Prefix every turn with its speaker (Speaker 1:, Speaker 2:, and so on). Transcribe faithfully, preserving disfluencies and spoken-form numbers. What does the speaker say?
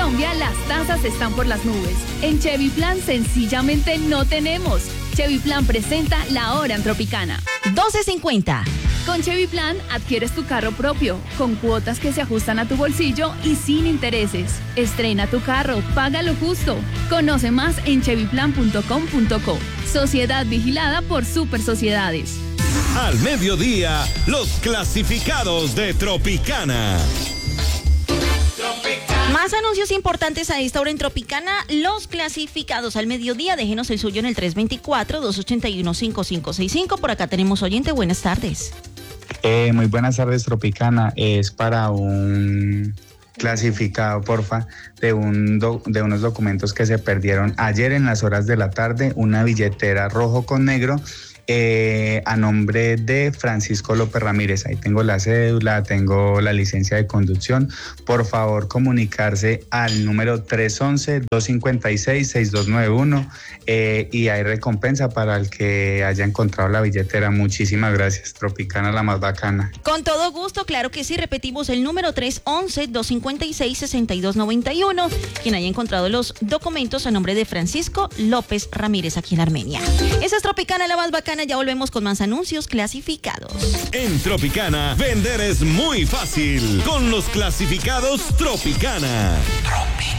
Speaker 1: Colombia las tasas están por las nubes. En Chevy Plan sencillamente no tenemos. Chevy Plan presenta La Hora en Tropicana.
Speaker 2: doce cincuenta.
Speaker 1: Con Chevy Plan adquieres tu carro propio, con cuotas que se ajustan a tu bolsillo y sin intereses. Estrena tu carro, paga lo justo. Conoce más en chevy plan punto com punto co. Sociedad vigilada por Super Sociedades.
Speaker 3: Al mediodía, los clasificados de Tropicana.
Speaker 2: Más anuncios importantes a esta hora en Tropicana. Los clasificados al mediodía. Déjenos el suyo en el tres dos cuatro, dos ocho uno, cinco cinco seis cinco. Por acá tenemos oyente. Buenas tardes.
Speaker 4: Eh, muy buenas tardes, Tropicana. Es para un clasificado, porfa, de, un do, de unos documentos que se perdieron ayer en las horas de la tarde. Una billetera rojo con negro. Eh, a nombre de Francisco López Ramírez. Ahí tengo la cédula, tengo la licencia de conducción. Por favor, comunicarse al número tres once, dos cinco seis, seis dos nueve uno eh, y hay recompensa para el que haya encontrado la billetera. Muchísimas gracias, Tropicana, la más bacana.
Speaker 2: Con todo gusto, claro que sí. Repetimos el número tres once, dos cinco seis, seis dos nueve uno. Quien haya encontrado los documentos a nombre de Francisco López Ramírez aquí en Armenia. Esa es Tropicana, la más bacana. Ya volvemos con más anuncios clasificados.
Speaker 3: En Tropicana, vender es muy fácil con los clasificados Tropicana. Tropicana.